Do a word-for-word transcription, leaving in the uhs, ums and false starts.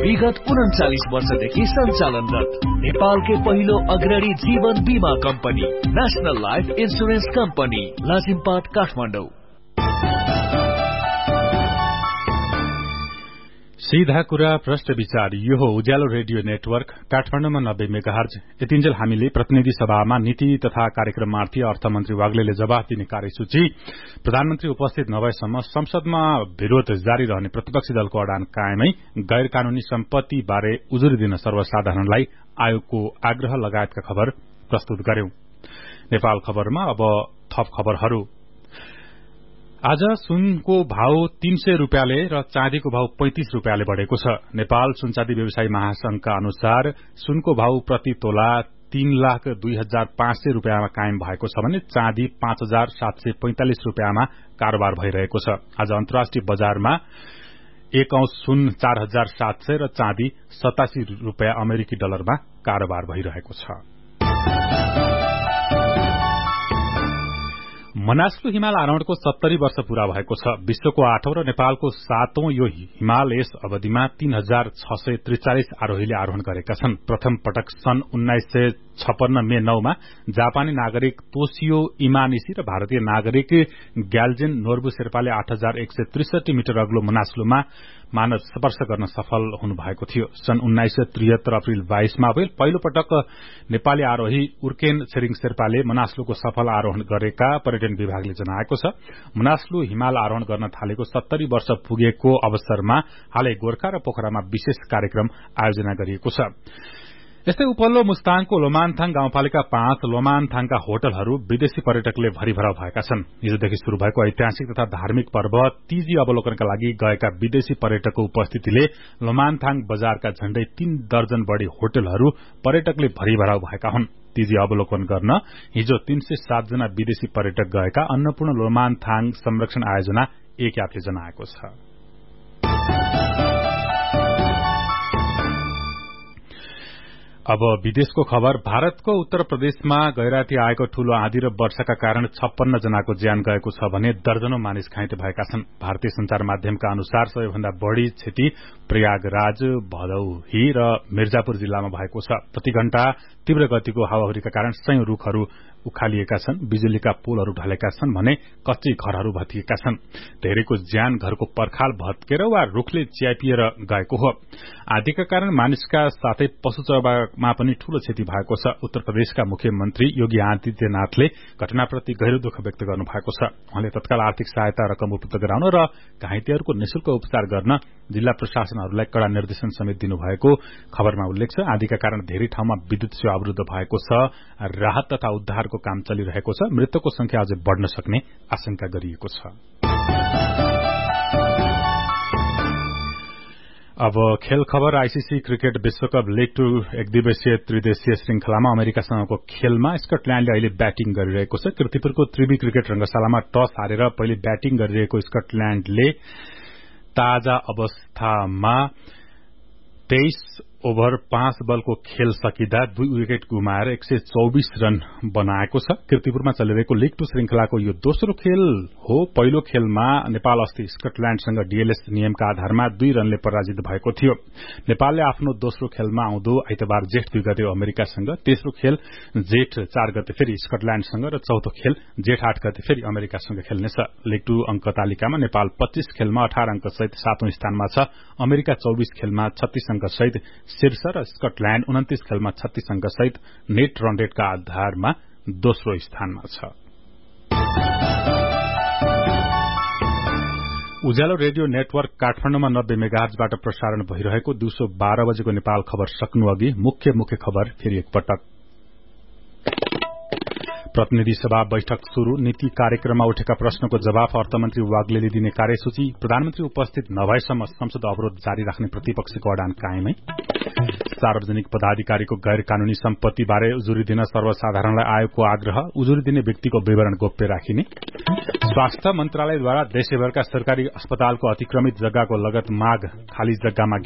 विगत उन्चालिस वर्षदेखि सञ्चालनरत नेपालकै पहिलो अग्रणी जीवन बीमा company national life insurance company Lazimpat Kathmandu. सीधा कुरा प्रश्न विचार यो हो उज्यालो रेडियो नेटवर्क काठमाडौँमा नब्बे मेगाहर्ज। यतिन्जेल हामीले प्रतिनिधि सभामा नीति तथा कार्यक्रममाथि अर्थमन्त्री वाग्लेले जवाफ दिने कार्यसूची प्रधानमन्त्री उपस्थित नभएसम्म संसदमा विरोध जारी रहने प्रतिपक्षी दलको अडान कायमै, गैर कानूनी सम्पत्ति बारे उजुरी दिन सर्वसाधारणलाई आयोगको आग्रह लगायतका खबर प्रस्तुत गर्यौं। नेपाल खबरमा अब थप खबरहरू। आज सुनको भाव तीन सय रूपियाँले र चाँदीको भाव पैंतिस रूपियाँले बढ़ेको छ। नेपाल सुनचाँदी व्यवसायी महासंघका अनुसार सुनको भाव प्रति तोला तीन लाख दुई हजार पाँच सय रूपियाँमा कायम भएको छ भने चाँदी पाँच हजार सात सय पैंतालिस रूपियाँमा कारोबार भइरहेको छ। आज अन्तर्राष्ट्रिय बजारमा एक औंस सुन चार हजार सात सय र चाँदी सतासी रूपियाँ अमेरिकी डलरमा कारोबार भइरहेको छ। मनासलु हिमाल आरोहणको सत्तरी वर्ष पूरा भएको छ। विश्वको आठौं र नेपालको सातौं यो हिमाल यस अवधिमा तीन हजार छ सय त्रिचालिस आरोहीले आरोहण गरेका छन्। प्रथम पटक सन् उन्नाइस सय छप्पन्न मे नौमा जापानी नागरिक तोसियो इमानिसी र भारतीय नागरिक ग्याल्जेन नोर्बु शेर्पाले आठ हजार एक सय त्रिसठी मिटर अग्लो मनासलुमा मानव स्पर्श गर्न सफल हुनुभएको थियो। सन् उन्नाइस सय त्रिहत्तर अप्रिल बाइसमा पहिलो पटक नेपाली आरोही उर्केन छिरिङ शेर्पाले मनासलुको सफल आरोहण गरेका पर्यटन विभागले जनाएको छ। मनासलु हिमाल आरोहण गर्न थालेको सत्तरी वर्ष पुगेको अवसरमा हालै गोर्खा र पोखरामा विशेष कार्यक्रम आयोजना गरिएको छ। यस्तै उपल्लो मुस्ताङको लोमानथाङ गाउँपालिका पाँच लोमानथाङका होटलहरू विदेशी पर्यटकले भरिभराउ भएका छन्। हिजोदेखि शुरू भएको ऐतिहासिक तथा धार्मिक पर्व तीजी अवलोकनका लागि गएका विदेशी पर्यटकको उपस्थितिले लोमानथाङ बजारका झण्डै तीन दर्जन बढ़ी होटलहरू पर्यटकले भरिभराउ भएका हुन्। तीजी अवलोकन गर्न हिजो तीन सय सात जना विदेशी पर्यटक गएका अन्नपूर्ण लोमानथाङ संरक्षण आयोजना एक यापले जनाएको छ। अब विदेशको खबर। भारतको उत्तर प्रदेशमा गैराती आएको ठूलो आँधी र वर्षाका कारण छप्पन्न जनाको ज्यान गएको छ भने दर्जनौं मानिस घाइते भएका छन्। भारतीय संचार माध्यमका अनुसार सबैभन्दा बढ़ी क्षति प्रयागराज, भदौही र मिर्जापुर जिल्लामा भएको छ। प्रति घण्टा तीव्र गतिको हावाहुरीका कारण सयौं रूखहरू उखालिएका छन्, बिजुलीका पोलहरू ढलेका छन् भने कच्ची घरहरू भत्किएका छन्। धेरैको ज्यान घरको पर्खाल भत्केर वा रूखले च्यापिएर गएको हो। आँधीका कारण मानिसका साथै पशु चरामा पनि ठूलो क्षति भएको छ। उत्तर प्रदेशका मुख्यमन्त्री योगी आदित्यनाथले घटनाप्रति गहिरो दुःख व्यक्त गर्नु भएको छ। उहाँले तत्काल आर्थिक सहायता रकम उपलब्ध गराउन र घाइतेहरूको निशुल्क उपचार गर्न जिल्ला प्रशासनहरूलाई कड़ा निर्देशन समेत दिनुभएको खबरमा उल्लेख छ। आँधीका कारण धेरै ठाउँमा विद्युत सेवा अवरुद्ध भएको छ। राहत तथा उद्धारको काम चलिरहेको छ। मृतकको संख्या अझै बढ़न सक्ने आशंका गरिएको छ। अब खेल खबर। आईसीसी क्रिकेट विश्वकप लीग टू एकदिवसीय त्रिदेशीय श्रृंखलामा अमेरिकासँगको खेलमा स्कटल्याण्डले अहिले ब्याटिङ गरिरहेको छ। कीर्तिपुरको त्रिवी क्रिकेट रंगशालामा टस हारेर पहिले ब्याटिङ गरिरहेको स्कटल्याण्डले ताजा अवस्थामा तेइस ओभर पाँच बलको खेल सकिँदा दुई विकेट गुमाएर एक सय चौबिस रन बनाएको छ। कीर्तिपुरमा चलिरहेको लीग टू श्रृंखलाको यो दोस्रो खेल हो। पहिलो खेलमा नेपाल अस्ति स्कटल्याण्डसँग डीएलएस नियमका आधारमा दुई रनले पराजित भएको थियो। नेपालले आफ्नो दोस्रो खेलमा आउँदो आइतबार जेठ दुई गते अमेरिकासँग, तेस्रो खेल जेठ चार गते फेरि स्कटल्याण्डसँग र चौथो खेल जेठ आठ गते फेरि अमेरिकासँग खेल्नेछ। लीग टू अंक तालिकामा नेपाल पच्चीस खेलमा अठार अंक सहित सातौं स्थानमा छ। अमेरिका चौबीस खेलमा छत्तीस अंक सहित शीर्ष र स्कटल्याण्ड उन्तीस खेलमा छत्तीस अंक सहित नेट रन रेटका आधारमा दोस्रो स्थानमा छ। उज्यालो रेडियो नेटवर्क काठमाडौँमा नब्बे मेगाहर्जबाट प्रसारण भइरहेको दिउँसो बाह्र बजेको नेपाल खबर सक्नु अघि मुख्य मुख्य खबर फेरि एकपटक। प्रतिनिधि सभा बैठक शुरू। नीति कार्यक्रममा उठेका प्रश्नको जवाफ अर्थमन्त्री वाग्लेले दिने कार्यसूची प्रधानमन्त्री उपस्थित नभएसम्म संसद अवरोध जारी राख्ने प्रतिपक्षको अडान कायमै। सार्वजनिक पदाधिकारीको गैर कानूनी सम्पत्ति बारे उजुरी दिन सर्वसाधारणलाई आयोगको आग्रह, उजुरी दिने व्यक्तिको विवरण गोप्य राखिने। स्वास्थ्य मन्त्रालयद्वारा देशभरका सरकारी अस्पतालको अतिक्रमित जग्गाको लगत माग खाली जग्गामा